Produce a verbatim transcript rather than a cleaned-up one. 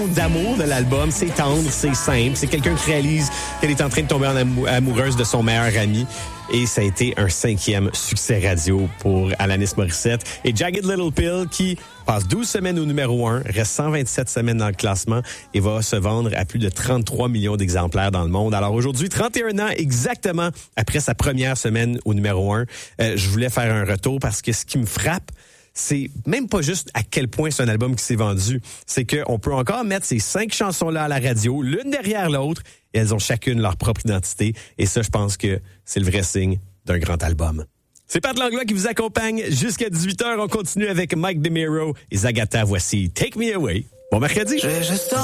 d'amour de l'album. C'est tendre, c'est simple. C'est quelqu'un qui réalise qu'elle est en train de tomber en amou- amoureuse de son meilleur ami. Et ça a été un cinquième succès radio pour Alanis Morissette. Et Jagged Little Pill, qui passe douze semaines au numéro un, reste cent vingt-sept semaines dans le classement et va se vendre à plus de trente-trois millions d'exemplaires dans le monde. Alors aujourd'hui, trente et un ans exactement après sa première semaine au numéro un, euh, je voulais faire un retour parce que ce qui me frappe, c'est même pas juste à quel point c'est un album qui s'est vendu. C'est qu'on peut encore mettre ces cinq chansons-là à la radio, l'une derrière l'autre, et elles ont chacune leur propre identité. Et ça, je pense que c'est le vrai signe d'un grand album. C'est Pat Langlois qui vous accompagne jusqu'à dix-huit heures. On continue avec Mike DeMiro et Zagata. Voici Take Me Away. Bon mercredi.